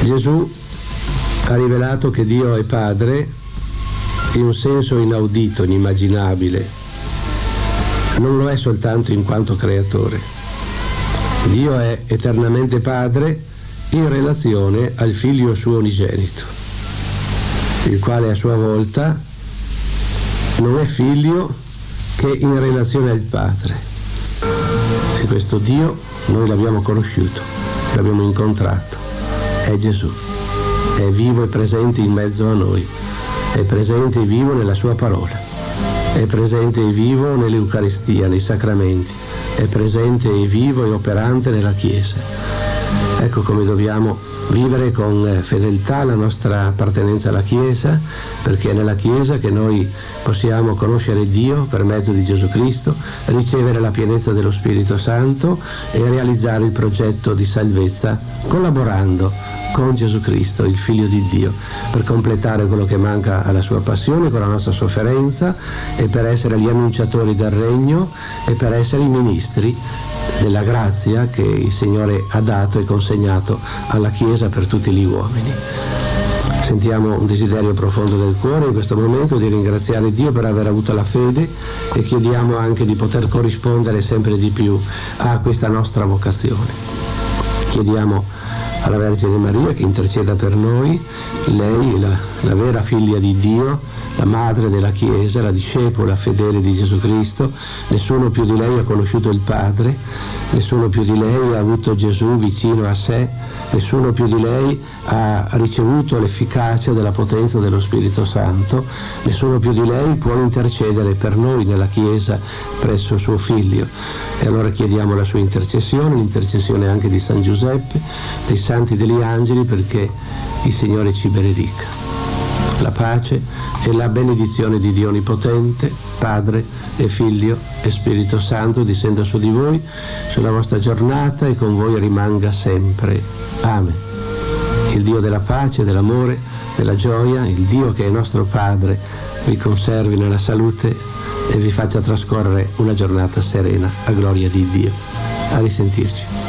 Gesù ha rivelato che Dio è Padre in un senso inaudito, inimmaginabile. Non lo è soltanto in quanto creatore. Dio è eternamente Padre in relazione al Figlio suo unigenito, il quale a sua volta non è figlio che in relazione al Padre. E questo Dio noi l'abbiamo conosciuto, l'abbiamo incontrato. È Gesù, è vivo e presente in mezzo a noi, è presente e vivo nella sua parola, è presente e vivo nell'Eucaristia, nei sacramenti, è presente e vivo e operante nella Chiesa. Ecco come dobbiamo vivere con fedeltà la nostra appartenenza alla Chiesa, perché è nella Chiesa che noi possiamo conoscere Dio per mezzo di Gesù Cristo, ricevere la pienezza dello Spirito Santo e realizzare il progetto di salvezza collaborando con Gesù Cristo, il Figlio di Dio, per completare quello che manca alla sua passione con la nostra sofferenza e per essere gli annunciatori del Regno e per essere i ministri della grazia che il Signore ha dato e consegnato alla Chiesa per tutti gli uomini. Sentiamo un desiderio profondo del cuore in questo momento di ringraziare Dio per aver avuto la fede e chiediamo anche di poter corrispondere sempre di più a questa nostra vocazione. Chiediamo alla Vergine Maria che interceda per noi, lei la vera figlia di Dio, la madre della Chiesa, la discepola fedele di Gesù Cristo. Nessuno più di lei ha conosciuto il Padre, nessuno più di lei ha avuto Gesù vicino a sé, nessuno più di lei ha ricevuto l'efficacia della potenza dello Spirito Santo, nessuno più di lei può intercedere per noi nella Chiesa presso suo Figlio. E allora chiediamo la sua intercessione, l'intercessione anche di San Giuseppe, dei santi, degli angeli, perché il Signore ci benedica. La pace e la benedizione di Dio Onnipotente, Padre e Figlio e Spirito Santo discenda su di voi, sulla vostra giornata e con voi rimanga sempre. Amen. Il Dio della pace, dell'amore, della gioia, il Dio che è nostro Padre, vi conservi nella salute e vi faccia trascorrere una giornata serena a gloria di Dio. A risentirci.